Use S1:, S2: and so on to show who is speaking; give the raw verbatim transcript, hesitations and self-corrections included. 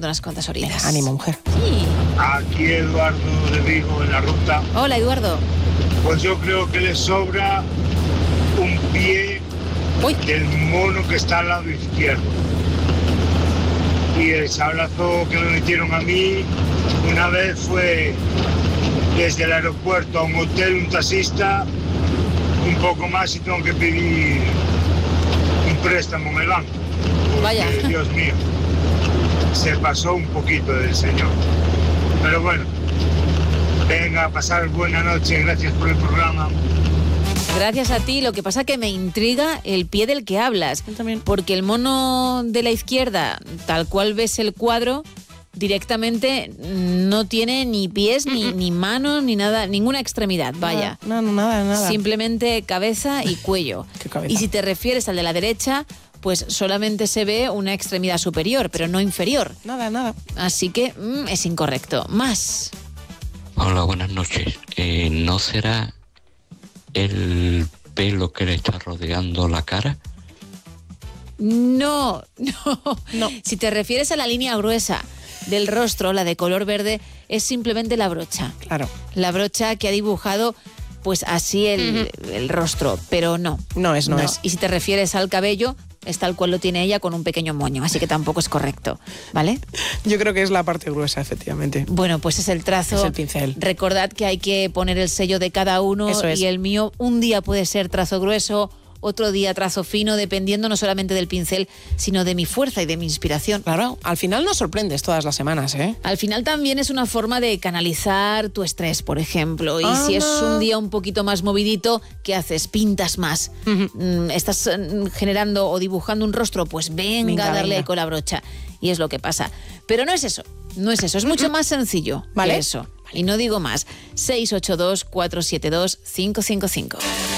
S1: de unas cuantas horitas.
S2: Venga, ánimo, mujer.
S1: Sí.
S3: Aquí Eduardo de Vigo en la ruta.
S1: Hola, Eduardo.
S3: Pues yo creo que le sobra un pie
S1: Uy.
S3: del mono que está al lado izquierdo. Y el sablazo que me metieron a mí una vez fue desde el aeropuerto a un hotel, un taxista, un poco más y tengo que pedir un préstamo en el banco. Porque,
S1: Vaya.
S3: Dios mío, se pasó un poquito del señor. Pero bueno, venga, a pasar buena noche, gracias por el programa.
S1: Gracias a ti. Lo que pasa que me intriga el pie del que hablas.
S2: Yo también.
S1: Porque el mono de la izquierda, tal cual ves el cuadro, directamente no tiene ni pies, ni, ni manos, ni nada, ninguna extremidad, vaya.
S2: No, no, nada, nada.
S1: Simplemente cabeza y cuello.
S2: ¿Qué cabeza?
S1: Y si te refieres al de la derecha, pues solamente se ve una extremidad superior, pero no inferior.
S2: Nada, nada.
S1: Así que mm, es incorrecto. Más.
S4: Hola, buenas noches. Eh, ¿No será el pelo que le está rodeando la cara?
S1: No, no,
S2: No.
S1: Si te refieres a la línea gruesa del rostro, la de color verde, es simplemente la brocha.
S2: Claro.
S1: La brocha que ha dibujado, pues así el, uh-huh. el rostro, pero no.
S2: No es, no,
S1: no
S2: es.
S1: Y si te refieres al cabello, es tal cual lo tiene ella con un pequeño moño, así que tampoco es correcto, ¿vale?
S2: Yo creo que es la parte gruesa, efectivamente.
S1: Bueno, pues es el trazo.
S2: Es el pincel.
S1: Recordad que hay que poner el sello de cada uno.
S2: Eso es.
S1: Y el mío un día puede ser trazo grueso, otro día trazo fino, dependiendo no solamente del pincel, sino de mi fuerza y de mi inspiración.
S2: Claro, al final nos sorprendes todas las semanas, ¿eh?
S1: Al final también es una forma de canalizar tu estrés, por ejemplo. Y
S2: Ah,
S1: si es
S2: no.
S1: un día un poquito más movidito, ¿qué haces? Pintas más. Uh-huh. Estás generando o dibujando un rostro, pues venga,
S2: Venga,
S1: a darle
S2: venga.
S1: con la brocha. Y es lo que pasa. Pero no es eso, no es eso. Es mucho más sencillo
S2: ¿Vale?
S1: que eso. Y no digo más. seis ocho dos, cuatro siete dos, cinco cinco cinco.